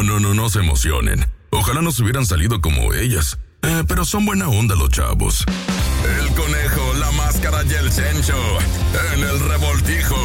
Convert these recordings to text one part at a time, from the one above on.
No se emocionen. Ojalá nos hubieran salido como ellas. Pero son buena onda los chavos. El Conejo, la Máscara y el Chencho en el Revoltijo.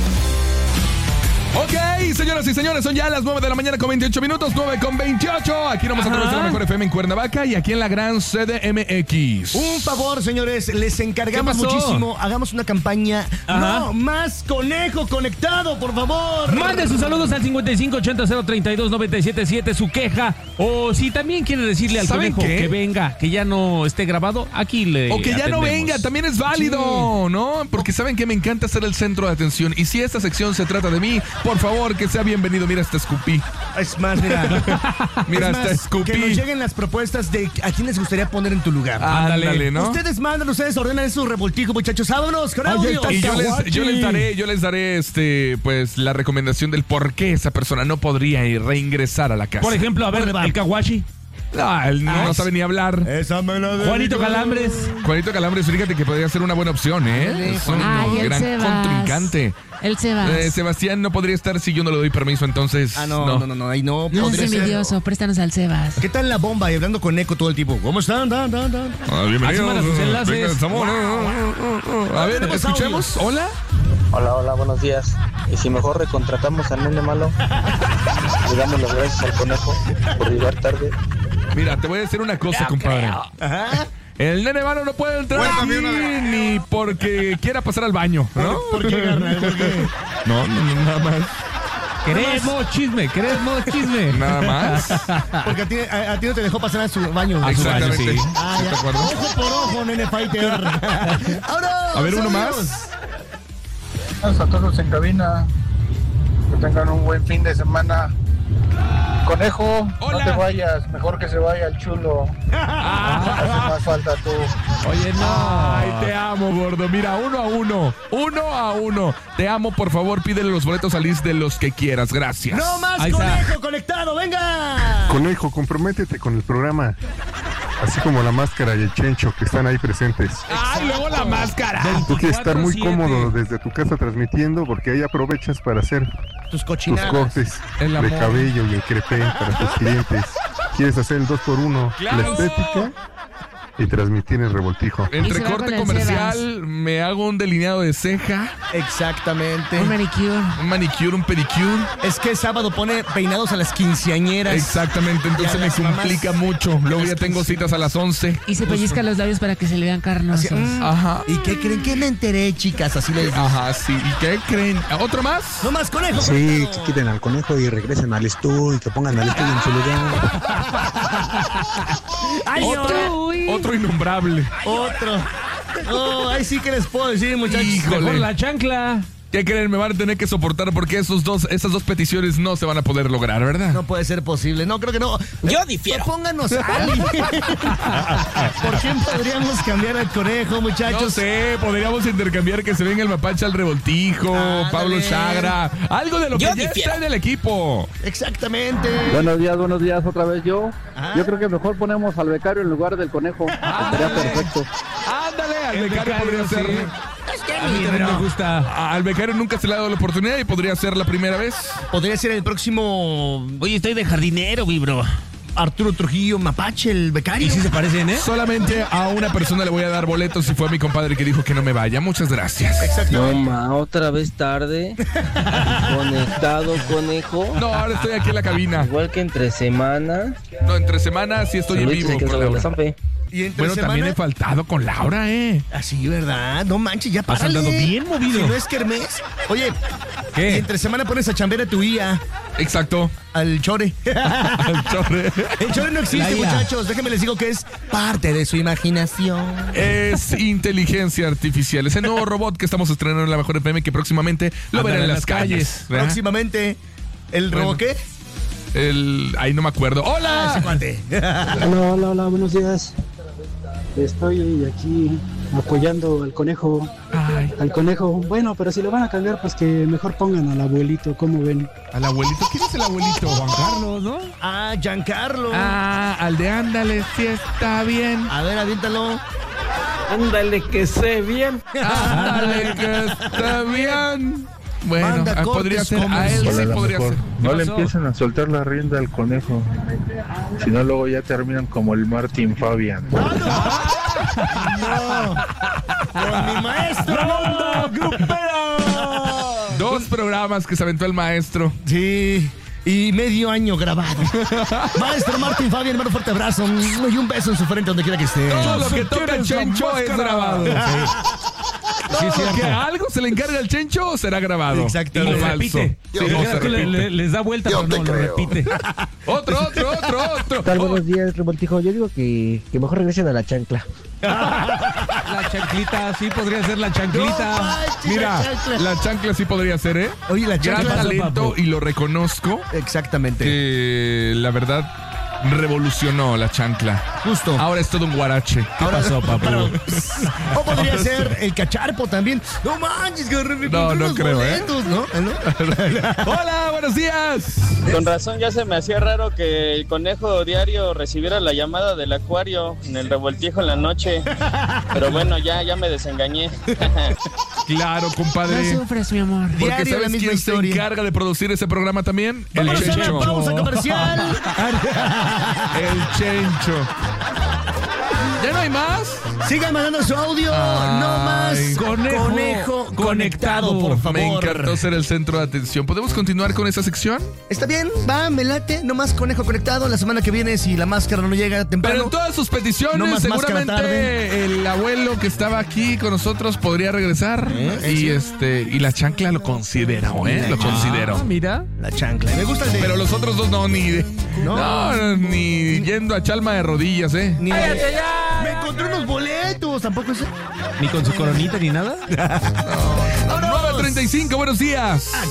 Ok, señoras y señores, son ya las 9 de la mañana con 28 minutos, 9 con 28. Aquí nomás a través de la Mejor FM en Cuernavaca y aquí en la gran CDMX. Un favor, señores, les encargamos muchísimo. Hagamos una campaña. No, más conejo conectado, por favor. Mande sus saludos al 5580-032-977, su queja. O si también quiere decirle al conejo que venga, que ya no esté grabado, aquí le o que ya atendemos. no venga, también es válido, ¿no? Porque saben que me encanta ser el centro de atención. Y si esta sección se trata de mí, por favor, que sea bienvenido. Mira, hasta escupí. Es más, mira. Mira, es hasta más, escupí. que nos lleguen las propuestas de a quién les gustaría poner en tu lugar. Ándale, ¿no? Ustedes mandan, ustedes ordenan su revoltijo, muchachos. ¡Vámonos con audio! Y yo les daré pues la recomendación del por qué esa persona no podría reingresar a la casa. Por ejemplo, a ver, el Kawashi. No, él no sabe ni hablar. Esa me la Juanito Calambres. Juanito Calambres, fíjate que podría ser una buena opción, ¿eh? Es un gran contrincante. El Sebas. Sebastián no podría estar si yo no le doy permiso, entonces. No, ahí no. No seas envidioso, préstanos al Sebas. ¿Qué tal la bomba? Y hablando con eco todo el tiempo. ¿Cómo están? Bienvenidos. sus enlaces. Venga, estamos. A ver, escuchemos. Hola. Hola, buenos días. Y si mejor recontratamos al nene malo, le damos las gracias al conejo por llegar tarde. Mira, te voy a decir una cosa, compadre. Ajá. El nene malo no puede entrar aquí ni porque quiera pasar al baño, ¿no? ¿Por qué, carnal? ¿Por qué? No, nada más. Queremos chisme. Nada más. Porque a ti no te dejó pasar a su baño. Exactamente. Sí. ¿De acuerdo? Ojo por ojo, nene fighter. Ahora, A ver, uno más. A todos en cabina, que tengan un buen fin de semana. Conejo, Hola. no te vayas, mejor que se vaya el chulo. Hace más falta tú. Oye, no. Ay, te amo, gordo. Mira, 1-1. Te amo, por favor, pídele los boletos a Liz de los que quieras. Gracias. No más Ahí conejo está. conectado, venga. Conejo, comprométete con el programa. Así como la Máscara y el Chencho que están ahí presentes. Ay, luego la máscara. Tú quieres estar muy 24/7. cómodo desde tu casa transmitiendo porque ahí aprovechas para hacer Tus tus cochinadas. cortes El de amor. cabello y el crepé para tus clientes. Quieres hacer el 2x1, Claro. la estética y transmitir el revoltijo. Y Entre se va corte con el comercial, Sebas. me hago un delineado de ceja, Exactamente. Un manicure. un manicure, un pedicure. Es que sábado pone peinados a las quinceañeras. Exactamente, entonces Y a me las mamás complica mucho. Luego las ya tengo 15. citas a las 11. Y se pellizca los labios para que se le vean carnosos. Ajá. ¿Y qué creen? Que me enteré, chicas. Así les digo. Ajá, sí. ¿Y qué creen? ¿Otro más? No más conejo. Sí, conectado. que quiten al conejo y regresen al estudio y que pongan al estudio en su lugar. Ay, Otro innombrable. otro. Oh, ahí sí que les puedo decir, muchachos. Híjole. Mejor la chancla. ¿Qué creen? Me van a tener que soportar porque esas dos peticiones no se van a poder lograr, ¿verdad? No puede ser posible. No, creo que no. Yo difiero. Pónganos a alguien. ¿Por quién podríamos cambiar al conejo, muchachos? No sé, podríamos intercambiar que se venga el mapache al revoltijo, Ándale. Pablo Chagra, algo de lo que Yo ya difiero. está en el equipo. Exactamente. Buenos días, otra vez yo. Ah. Yo creo que mejor ponemos al becario en lugar del conejo. Estaría perfecto. Ándale, al El becario podría becario, ser. sí. A mí también me gusta. Al becario nunca se le ha dado la oportunidad y podría ser la primera vez. Podría ser el próximo Oye, estoy de jardinero, vibro. Arturo Trujillo Mapache, el becario. ¿Y si se parecen, Solamente a una persona le voy a dar boletos y fue a mi compadre que dijo que no me vaya. Muchas gracias. Exactamente. Otra vez tarde. Conectado, conejo. No, ahora estoy aquí en la cabina. Igual que entre semana. No, entre semanas sí estoy en vivo con Laura. Y entre Bueno, también he semana. faltado con Laura, Así, ¿verdad? No manches, ya Has párale. andado bien movido. Si no es kermés. Oye, ¿Qué? y entre semana pones a chambear a tu IA, Exacto. al chore. Al chorre. El chore no existe, La IA. muchachos. Déjenme les digo que es parte de su imaginación. Es inteligencia artificial. Ese nuevo robot que estamos estrenando en la Mejor FM que próximamente lo Ándale, verán en en las las calles. ¿verdad? Próximamente, ¿el Bueno. robo qué? Ahí no me acuerdo. Ese ¡Hola! cuate. Hola, buenos días. Estoy aquí apoyando al conejo. Bueno, pero si lo van a cambiar, pues que mejor pongan al abuelito, ¿cómo ven? Al abuelito. ¿Quién es el abuelito? Juan Carlos, ¿no? Ah, Giancarlo. Al de ándale, sí está bien. A ver, aviéntalo. Ándale, que sé bien. Ándale, que está bien. Bueno, podría ser. A él sí podría ser. No le empiezan a soltar la rienda al conejo. Si no, luego ya terminan como el Martin Fabian. ¡No! ¡Con mi maestro! ¡Grupero! 2 programas que se aventó el maestro. Sí. Y medio año grabado. Maestro Martín Fabián, hermano, fuerte abrazo. Y un beso en su frente donde quiera que esté. Todo lo que toca el Chencho es grabado. Sí, que algo se le encarga al Chencho será grabado. Exacto. Y lo repite. Les da vuelta, pero no lo repite. Otro. Tal, buenos días, Revoltijo. Yo digo que mejor regresen a la chancla. La chanclita, sí podría ser la chanclita. No, mira, la chancla sí podría ser, ¿eh? Oye, la chancla. Gran talento y lo reconozco. Exactamente. Que la verdad revolucionó la chancla. Justo. Ahora es todo un guarache. ¿Qué pasó, papu? O podría ser el cacharpo también. No manches, que no creo, boletos, ¿no? Hola, buenos días. Con razón ya se me hacía raro que el conejo diario recibiera la llamada del acuario en el revoltijo en la noche. Pero bueno, ya me desengañé. Claro, compadre. No sufres, mi amor. Porque Diario, ¿sabes quién se encarga de producir ese programa también? El Vamos a hacer Chencho. una pausa comercial. El Chencho. ¿Ya no hay más? Sigan mandando su audio. No más. Conejo conectado, por favor. Me encantó ser el centro de atención. ¿Podemos continuar con esa sección? Está bien, va, me late. No más conejo conectado. La semana que viene, si la máscara no llega temprano. Pero en todas sus peticiones, no más seguramente el abuelo que estaba aquí con nosotros podría regresar. Y la chancla lo considero, Lo considero. Mira. La chancla. Me gusta el de... Pero los otros dos no, ni yendo a Chalma de rodillas, Ni ¡Cállate ya! Me encontré unos boletos. ¿Tampoco eso? ¿Ni con su coronita ni nada? 9:35, buenos días.